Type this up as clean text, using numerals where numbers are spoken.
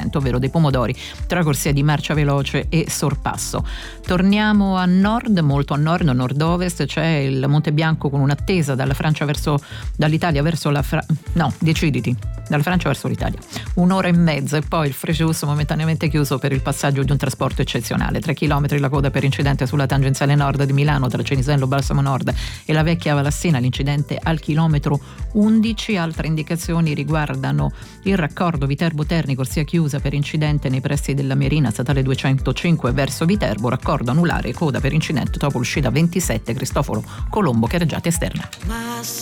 100, ovvero dei pomodori tra corsia di Marcia Veloce e Sorpasso. Torniamo a nord, molto a nord, nord-ovest, c'è il Monte Bianco con un'attesa dall'Italia verso deciditi, dalla Francia verso l'Italia. 1 ora e mezza e poi il Frejus momentaneamente chiuso per il passaggio di un trasporto eccezionale. 3 chilometri la coda per incidente sulla tangenziale nord di Milano tra Cenisello, Balsamo Nord e la vecchia Valassina, l'incidente al chilometro 11. Altre indicazioni riguardano il raccordo Viterbo Terni, corsia chiusa per incidente nei pressi della Merina, statale 205 verso Viterbo, raccordo anulare, coda per incidente dopo l'uscita 27 Cristoforo Colombo, carreggiata esterna.